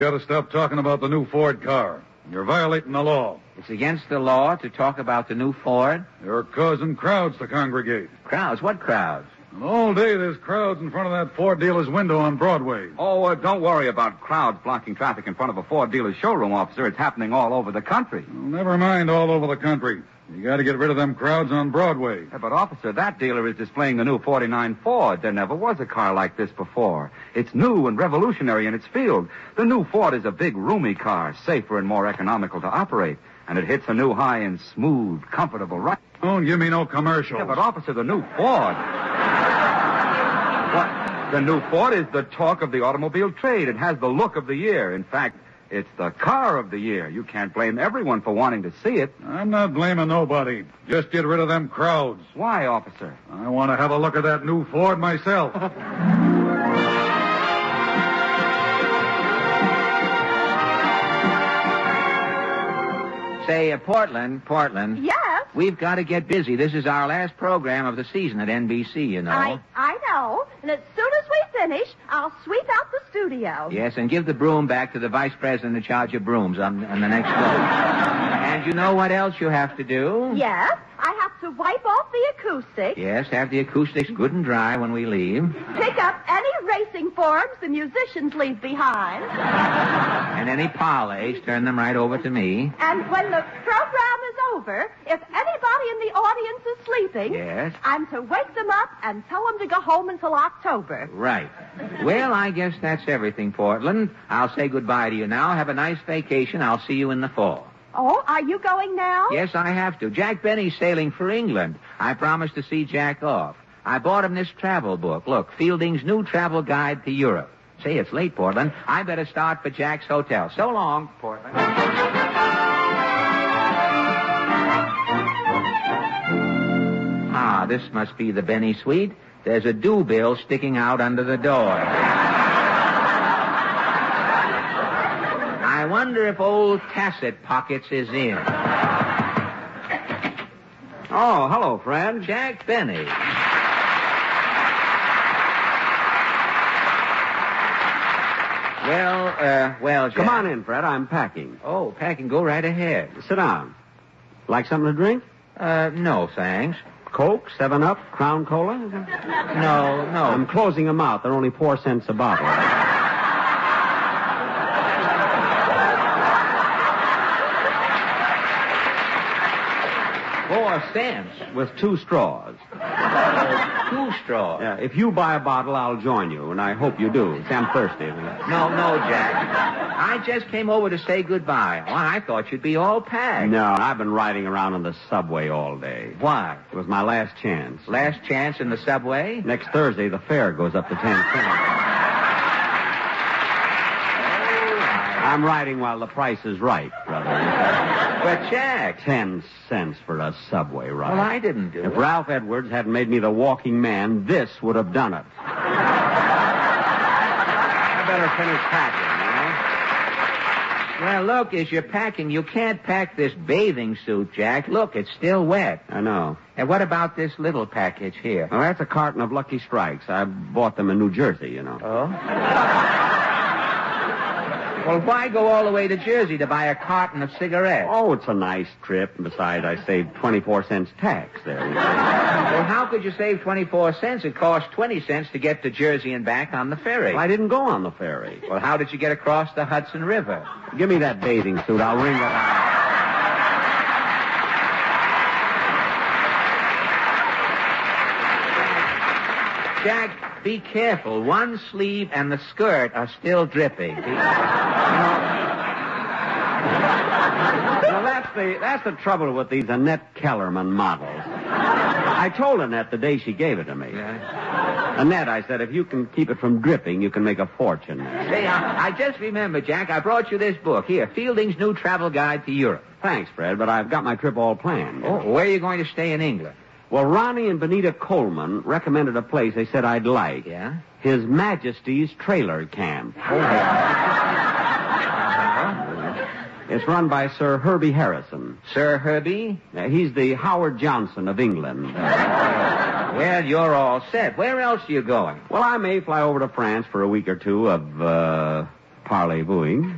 Got to stop talking about the new Ford car. You're violating the law. It's against the law to talk about the new Ford? You're causing crowds to congregate. Crowds? What crowds? And all day there's crowds in front of that Ford dealer's window on Broadway. Oh, don't worry about crowds blocking traffic in front of a Ford dealer's showroom, officer. It's happening all over the country. Well, never mind all over the country. You got to get rid of them crowds on Broadway. Yeah, but, officer, that dealer is displaying the new 49 Ford. There never was a car like this before. It's new and revolutionary in its field. The new Ford is a big, roomy car, safer and more economical to operate. And it hits a new high in smooth, comfortable ride. Don't give me no commercials. Yeah, but, officer, the new Ford... What? The new Ford is the talk of the automobile trade. It has the look of the year. In fact, it's the car of the year. You can't blame everyone for wanting to see it. I'm not blaming nobody. Just get rid of them crowds. Why, officer? I want to have a look at that new Ford myself. Say, Portland. Yes? We've got to get busy. This is our last program of the season at NBC, you know. I know. And as soon as we finish, I'll sweep out the studio. Yes, and give the broom back to the vice president in charge of brooms on the next floor. And you know what else you have to do? Yes? I have to wipe off the acoustics. Yes, have the acoustics good and dry when we leave. Pick up any racing forms the musicians leave behind. And any parlays, turn them right over to me. And when the program is over, if anybody in the audience is sleeping, yes, I'm to wake them up and tell them to go home until October. Right. Well, I guess that's everything, Portland. I'll say goodbye to you now. Have a nice vacation. I'll see you in the fall. Oh, are you going now? Yes, I have to. Jack Benny's sailing for England. I promised to see Jack off. I bought him this travel book. Look, Fielding's new travel guide to Europe. Say, it's late, Portland. I better start for Jack's hotel. So long, Portland. Ah, this must be the Benny suite. There's a due bill sticking out under the door. I wonder if old Tacit Pockets is in. Oh, hello, friend. Jack Benny. Well, Jack. Come on in, Fred. I'm packing. Oh, packing. Go right ahead. Sit down. Like something to drink? No, thanks. Coke, 7-Up, Crown Cola? No. I'm closing them out. They're only 4 cents a bottle. 4 cents? With 2 straws. 2 straws? Yeah, if you buy a bottle, I'll join you, and I hope you do. See, I'm thirsty. No, Jack. I just came over to say goodbye. Well, I thought you'd be all packed. No, I've been riding around on the subway all day. Why? It was my last chance. Last chance in the subway? Next Thursday, the fare goes up to 10 cents. I'm riding while the price is right, brother. But, Jack... 10 cents for a subway ride. Well, I didn't do it. If Ralph Edwards hadn't made me the walking man, this would have done it. I better finish packing, Well, look, as you're packing, you can't pack this bathing suit, Jack. Look, it's still wet. I know. And what about this little package here? Well, that's a carton of Lucky Strikes. I bought them in New Jersey, you know. Oh? Well, why go all the way to Jersey to buy a carton of cigarettes? Oh, it's a nice trip. And besides, I saved 24 cents tax there. You know? Well, how could you save 24 cents? It cost 20 cents to get to Jersey and back on the ferry. Well, I didn't go on the ferry. Well, how did you get across the Hudson River? Give me that bathing suit. I'll wring it out. Jack, be careful. One sleeve and the skirt are still dripping. Well, that's the trouble with these Annette Kellerman models. I told Annette the day she gave it to me. Yeah. Annette, I said, if you can keep it from dripping, you can make a fortune there. Say, I just remember, Jack, I brought you this book. Here, Fielding's new travel guide to Europe. Thanks, Fred, but I've got my trip all planned. Oh, where are you going to stay in England? Well, Ronnie and Benita Coleman recommended a place they said I'd like. Yeah? His Majesty's Trailer Camp. Oh, It's run by Sir Herbie Harrison. Sir Herbie? He's the Howard Johnson of England. Well, you're all set. Where else are you going? Well, I may fly over to France for a week or two of parley-vooing.